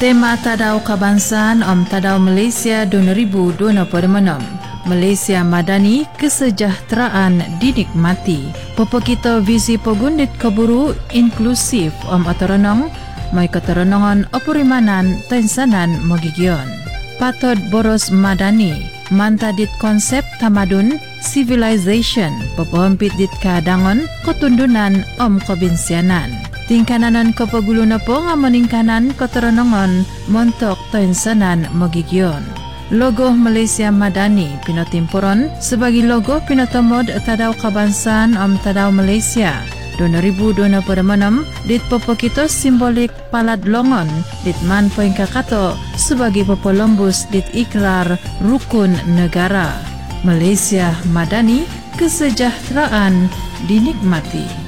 Tema Tadau Kebangsaan Tadau Malaysia 2026. Malaysia Madani, kesejahteraan dinikmati. Popokito visi pogundit keburu inklusif otoronong, mai keteronongan opurimanan tensanan mogigion. Patod boros Madani, mantadit konsep tamadun civilization, popohampit dit kadangon kotundunan kobinsianan. Tingkananan kopagulu na po nga maningkanan keteronongan montok tensanan mogigion. Logo Malaysia Madani pinotimpuron sebagai logo pinotomod Tadau Kebangsaan Tadau Malaysia 2026 dit popokito simbolik palad longon dit man poing kakato sebagai popolombus dit ikrar rukun negara. Malaysia Madani, kesejahteraan dinikmati.